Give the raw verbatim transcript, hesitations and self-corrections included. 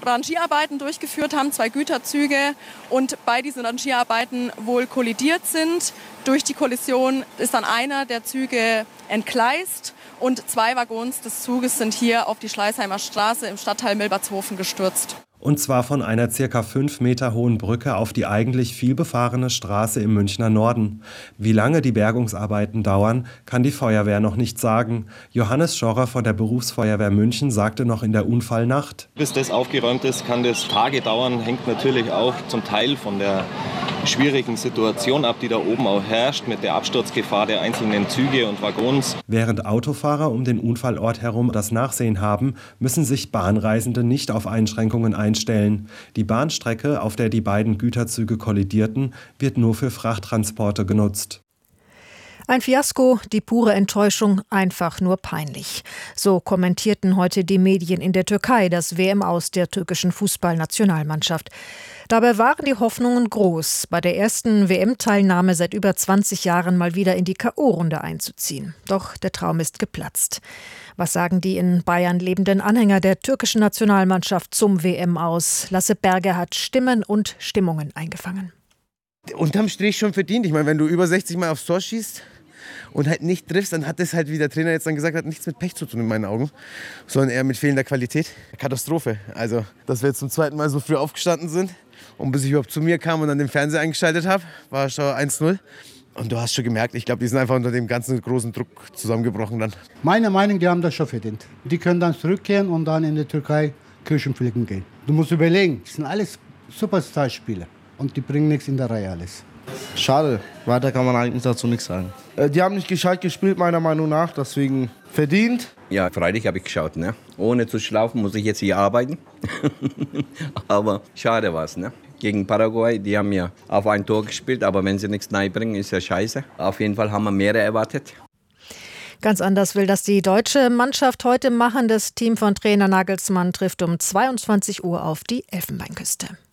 Rangierarbeiten durchgeführt haben, zwei Güterzüge, und bei diesen Rangierarbeiten wohl kollidiert sind. Durch die Kollision ist dann einer der Züge entgleist und zwei Waggons des Zuges sind hier auf die Schleißheimer Straße im Stadtteil Milbertshofen gestürzt. Und zwar von einer circa fünf Meter hohen Brücke auf die eigentlich vielbefahrene Straße im Münchner Norden. Wie lange die Bergungsarbeiten dauern, kann die Feuerwehr noch nicht sagen. Johannes Schorrer von der Berufsfeuerwehr München sagte noch in der Unfallnacht: Bis das aufgeräumt ist, kann das Tage dauern. Hängt natürlich auch zum Teil von der schwierigen Situation ab, die da oben auch herrscht, mit der Absturzgefahr der einzelnen Züge und Waggons. Während Autofahrer um den Unfallort herum das Nachsehen haben, müssen sich Bahnreisende nicht auf Einschränkungen einstellen. Die Bahnstrecke, auf der die beiden Güterzüge kollidierten, wird nur für Frachttransporte genutzt. Ein Fiasko, die pure Enttäuschung, einfach nur peinlich. So kommentierten heute die Medien in der Türkei das W M-Aus der türkischen Fußballnationalmannschaft. Dabei waren die Hoffnungen groß, bei der ersten W M-Teilnahme seit über zwanzig Jahren mal wieder in die K O-Runde einzuziehen. Doch der Traum ist geplatzt. Was sagen die in Bayern lebenden Anhänger der türkischen Nationalmannschaft zum W M-Aus? Lasse Berger hat Stimmen und Stimmungen eingefangen. Unterm Strich schon verdient. Ich meine, wenn du über sechzig Mal aufs Tor schießt und halt nicht triffst, dann hat das halt, wie der Trainer jetzt dann gesagt hat, nichts mit Pech zu tun in meinen Augen, sondern eher mit fehlender Qualität. Katastrophe. Also, dass wir jetzt zum zweiten Mal so früh aufgestanden sind und bis ich überhaupt zu mir kam und dann den Fernseher eingeschaltet habe, war schon eins null. Und du hast schon gemerkt, ich glaube, die sind einfach unter dem ganzen großen Druck zusammengebrochen dann. Meine Meinung, die haben das schon verdient. Die können dann zurückkehren und dann in die Türkei Kirchen pflegen gehen. Du musst überlegen, das sind alles Superstar-Spieler. Und die bringen nichts in der Reihe alles. Schade, weiter kann man eigentlich dazu nichts sagen. Äh, die haben nicht gescheit gespielt, meiner Meinung nach, deswegen verdient. Ja, freilich habe ich geschaut, ne? Ohne zu schlafen muss ich jetzt hier arbeiten. Aber schade war's, ne? Gegen Paraguay, die haben ja auf ein Tor gespielt, aber wenn sie nichts bringen, ist ja scheiße. Auf jeden Fall haben wir mehr erwartet. Ganz anders will das die deutsche Mannschaft heute machen. Das Team von Trainer Nagelsmann trifft um zweiundzwanzig Uhr auf die Elfenbeinküste.